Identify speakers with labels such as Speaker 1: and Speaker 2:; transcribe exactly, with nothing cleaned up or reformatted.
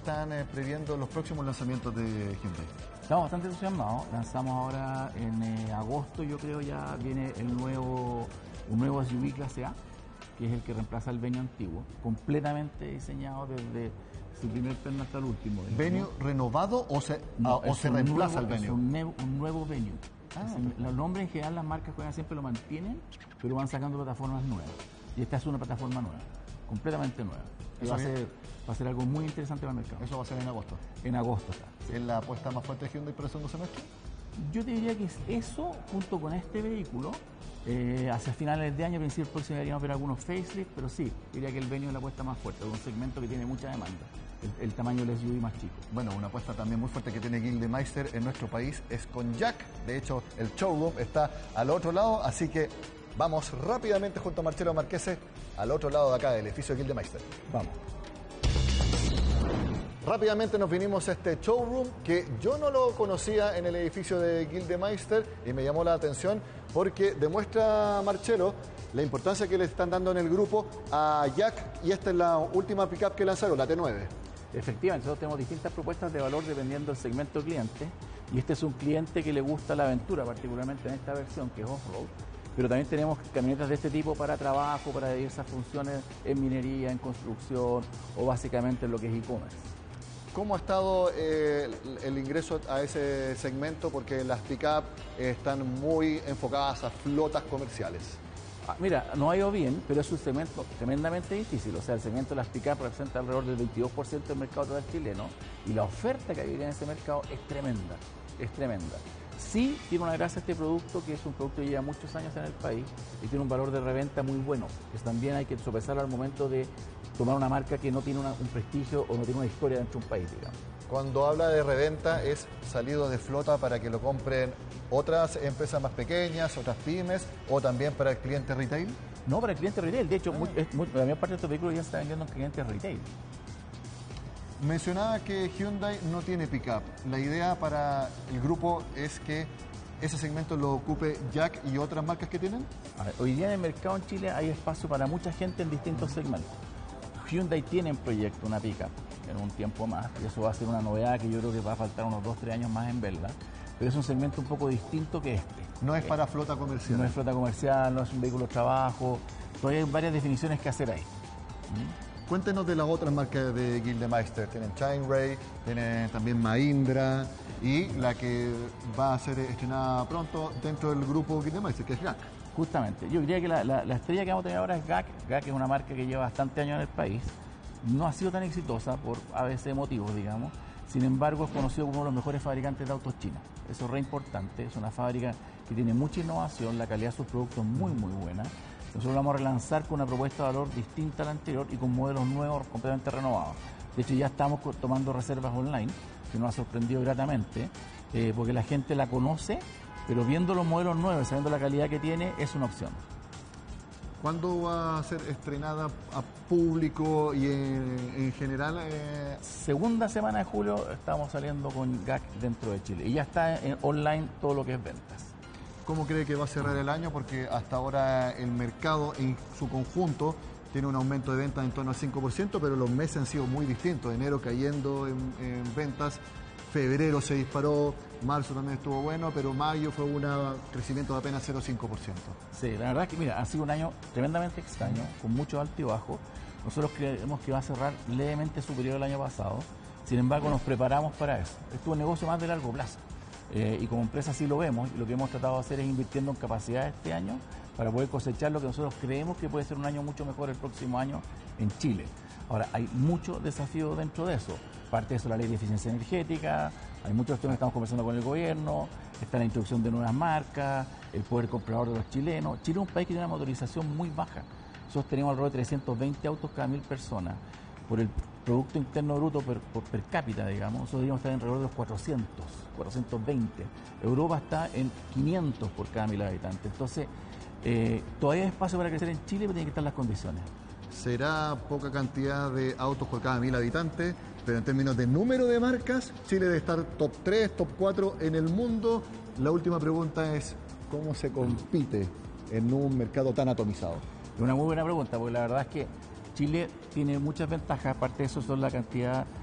Speaker 1: están eh, previendo los próximos lanzamientos de Hyundai?
Speaker 2: Estamos bastante entusiasmados. Lanzamos ahora en eh, agosto, yo creo ya viene el nuevo, un nuevo S U V clase A, que es el que reemplaza el Venue antiguo, completamente diseñado desde su primer perno hasta el último.
Speaker 1: ¿Venue renovado o se,
Speaker 2: no,
Speaker 1: o se reemplaza
Speaker 2: nuevo,
Speaker 1: el Venue?
Speaker 2: Es un, nuevo, un nuevo Venue. Ah, es, los nombres en general las marcas juegan siempre lo mantienen, pero van sacando plataformas nuevas. Y esta es una plataforma nueva, completamente nueva. Y va a, ser, va a ser algo muy interesante para el mercado.
Speaker 1: ¿Eso va a ser en agosto?
Speaker 2: En agosto está.
Speaker 1: Sí. ¿Es la apuesta más fuerte de Hyundai para el segundo semestre?
Speaker 2: Yo te diría que es eso, junto con este vehículo, eh, hacia finales de año, principios del próximo, deberíamos ver algunos facelifts, pero sí, diría que el Venue es la apuesta más fuerte, de un segmento que tiene mucha demanda, el, el tamaño del S U V más chico.
Speaker 1: Bueno, una apuesta también muy fuerte que tiene Gildemeister en nuestro país es con Jack. De hecho, el showroom está al otro lado, así que vamos rápidamente junto a Marcelo Marquese al otro lado de acá del edificio de Gildemeister.
Speaker 2: Vamos.
Speaker 1: Rápidamente nos vinimos a este showroom que yo no lo conocía en el edificio de Gildemeister y me llamó la atención porque demuestra, Marcelo, la importancia que le están dando en el grupo a Jack, y esta es la última pickup que lanzaron, la T nueve.
Speaker 2: Efectivamente, nosotros tenemos distintas propuestas de valor dependiendo del segmento cliente, y este es un cliente que le gusta la aventura, particularmente en esta versión que es off-road, pero también tenemos camionetas de este tipo para trabajo, para diversas funciones en minería, en construcción o básicamente en lo que es e-commerce.
Speaker 1: ¿Cómo ha estado eh, el ingreso a ese segmento? Porque las pick-up están muy enfocadas a flotas comerciales.
Speaker 2: Ah, mira, no ha ido bien, pero es un segmento tremendamente difícil. O sea, el segmento de las pick-up representa alrededor del veintidós por ciento del mercado total chileno y la oferta que hay en ese mercado es tremenda, es tremenda. Sí tiene una gracia este producto, que es un producto que lleva muchos años en el país y tiene un valor de reventa muy bueno. Pues también hay que sopesarlo al momento de tomar una marca que no tiene una, un prestigio o no tiene una historia dentro de un país, digamos.
Speaker 1: Cuando habla de reventa, ¿es salido de flota para que lo compren otras empresas más pequeñas, otras pymes, o también para el cliente retail?
Speaker 2: No, para el cliente retail. De hecho, ah. muy, es, muy, la mayor parte de estos vehículos ya se están vendiendo en clientes retail.
Speaker 1: Mencionaba que Hyundai no tiene pick-up. La idea para el grupo es que ese segmento lo ocupe Jack y otras marcas que tienen.
Speaker 2: A ver, hoy día en el mercado en Chile hay espacio para mucha gente en distintos segmentos. Hyundai tiene en proyecto una pick-up en un tiempo más, y eso va a ser una novedad que yo creo que va a faltar unos dos, tres años más en verla, pero es un segmento un poco distinto que este.
Speaker 1: No es para flota comercial.
Speaker 2: No es flota comercial, no es un vehículo de trabajo, todavía hay varias definiciones que hacer ahí. ¿Mm?
Speaker 1: Cuéntenos de las otras marcas de Gildemeister. Tienen Chineray, tienen también Mahindra y la que va a ser estrenada pronto dentro del grupo Gildemeister, que es G A C.
Speaker 2: Justamente, yo diría que la, la, la estrella que vamos a tener ahora es G A C. G A C es una marca que lleva bastante años en el país, no ha sido tan exitosa por a veces motivos, digamos. Sin embargo, es conocido como uno de los mejores fabricantes de autos chinos. Eso es re importante, es una fábrica que tiene mucha innovación, la calidad de sus productos es muy muy buena. Nosotros lo vamos a relanzar con una propuesta de valor distinta a la anterior y con modelos nuevos completamente renovados. De hecho, ya estamos tomando reservas online, que nos ha sorprendido gratamente, eh, porque la gente la conoce, pero viendo los modelos nuevos, sabiendo la calidad que tiene, es una opción.
Speaker 1: ¿Cuándo va a ser estrenada a público y en, en general? Eh...
Speaker 2: Segunda semana de julio estamos saliendo con G A C dentro de Chile y ya está en online todo lo que es ventas.
Speaker 1: ¿Cómo cree que va a cerrar el año? Porque hasta ahora el mercado en su conjunto tiene un aumento de ventas en torno al cinco por ciento, pero los meses han sido muy distintos. Enero cayendo en, en ventas, febrero se disparó, marzo también estuvo bueno, pero mayo fue un crecimiento de apenas cero coma cinco por ciento.
Speaker 2: Sí, la verdad es que mira, ha sido un año tremendamente extraño, con muchos altos y bajos. Nosotros creemos que va a cerrar levemente superior al año pasado, sin embargo nos preparamos para eso. Esto es un negocio más de largo plazo. Eh, y como empresa sí lo vemos, y lo que hemos tratado de hacer es invirtiendo en capacidad este año para poder cosechar lo que nosotros creemos que puede ser un año mucho mejor el próximo año en Chile. Ahora, hay muchos desafíos dentro de eso. Parte de eso la ley de eficiencia energética, hay muchos temas que estamos conversando con el gobierno, está la introducción de nuevas marcas, el poder comprador de los chilenos. Chile es un país que tiene una motorización muy baja. Nosotros tenemos alrededor de trescientos veinte autos cada mil personas. Por el Producto Interno Bruto per, per, per cápita, digamos, nosotros deberíamos estar en alrededor de los cuatrocientos, cuatrocientos veinte. Europa está en quinientos por cada mil habitantes. Entonces, eh, todavía hay espacio para crecer en Chile, pero tienen que estar las condiciones.
Speaker 1: Será poca cantidad de autos por cada mil habitantes, pero en términos de número de marcas, Chile debe estar top tres, top cuatro en el mundo. La última pregunta es, ¿cómo se compite en un mercado tan atomizado?
Speaker 2: Es una muy buena pregunta, porque la verdad es que Chile tiene muchas ventajas, aparte de eso son la cantidad